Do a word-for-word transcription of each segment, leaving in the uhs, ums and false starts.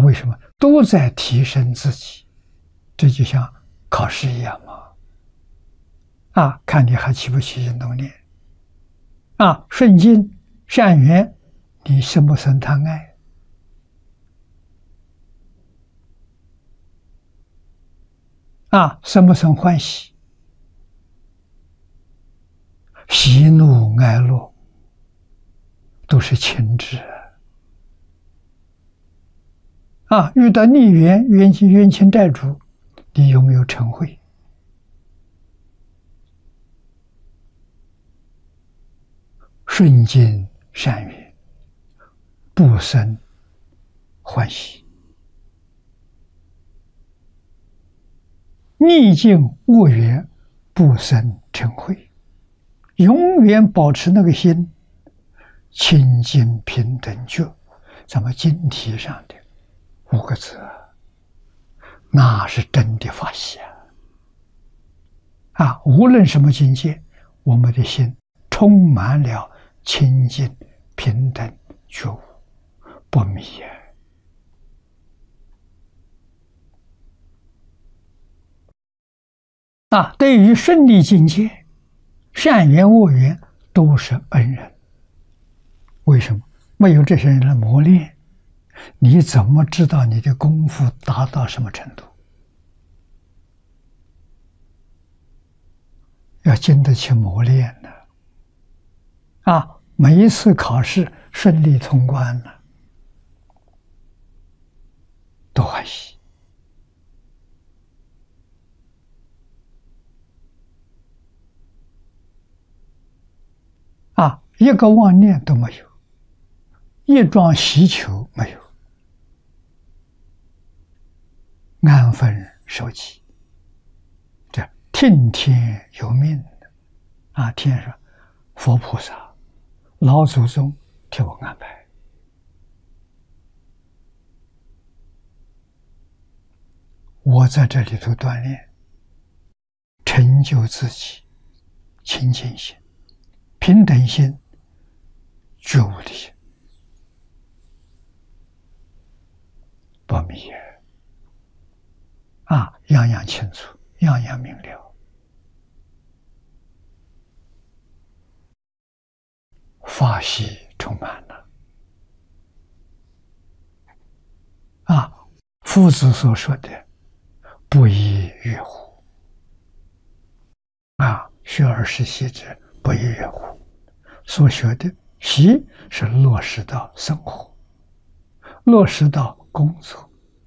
为什么？都在提升自己，这就像考试一样嘛。啊，看你还起不起心动念。啊，顺境善缘，你生不生贪爱？啊，生不生欢喜？喜怒哀乐都是情志。啊，遇到逆缘、冤亲、冤亲债主，你有没有嗔恚？顺境善缘，不生欢喜；逆境恶缘，不生嗔恚。永远保持那个心，清净平等觉，咱们经题上的五个字，那是真的法喜啊！啊，无论什么境界，我们的心充满了清净平等觉悟，不迷啊！啊，对于顺利境界，善缘恶缘都是恩人。为什么？没有这些人的磨练，你怎么知道你的功夫达到什么程度？要经得起磨练的。啊，每一次考试顺利通关了，都欢喜。啊，一个妄念都没有，一桩希求没有，安分守己，这听天由命的啊！天上佛菩萨、老祖宗替我安排，我在这里头锻炼，成就自己清净心、平等心、觉悟的心，不迷啊，样样清楚，样样明了。法喜充满了啊！夫子所说的不亦乐乎啊，学而时习之，不亦乐乎。所学的习是落实到生活，落实到工作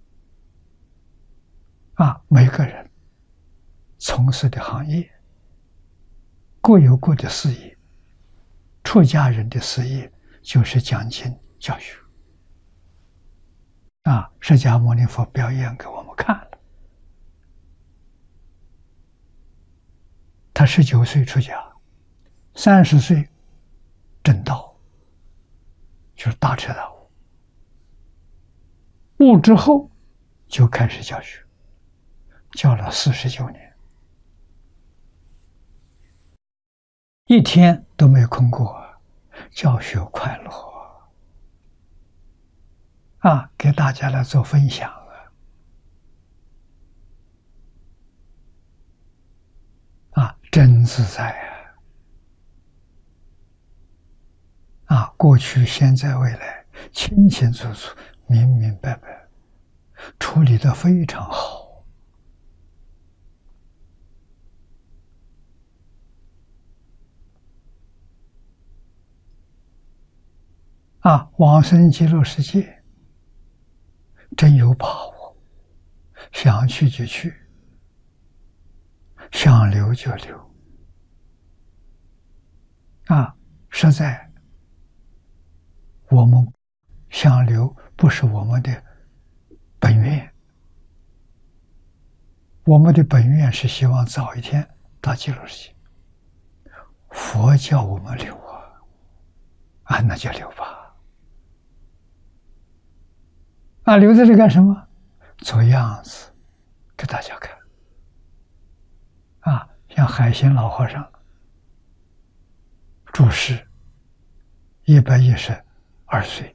啊，每个人从事的行业各有各的事业。出家人的事业就是讲经教学啊，释迦牟尼佛表演给我们看了。他十九岁出家，三十岁证道，就是大彻大悟。悟之后就开始教学，教了四十九年，一天都没有空过，教学快乐啊！给大家来做分享啊！啊，真自在啊！啊，过去、现在、未来，清清楚楚、明明白白，处理得非常好。啊，往生极乐世界，真有把握，想去就去，想留就留。啊，实在我们想留不是我们的本愿，我们的本愿是希望早一天到极乐世界。佛叫我们留啊，啊，那就留吧。啊，留在这干什么？做样子给大家看。啊，像海鲜老和尚住世一百一十二岁，